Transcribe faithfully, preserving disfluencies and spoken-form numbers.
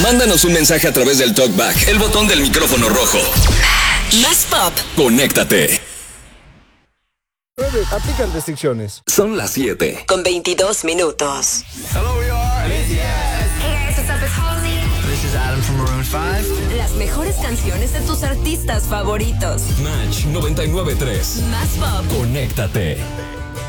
Mándanos un mensaje a través del TalkBack, el botón del micrófono rojo. Más pop. Conéctate. Aplican restricciones. Son las siete. Con veintidós minutos. Hello, we are. Hey guys, what's up? It's Halsey. This is Adam from Maroon five. Las mejores canciones de tus artistas favoritos. Match noventa y nueve punto tres. Más pop. Conéctate.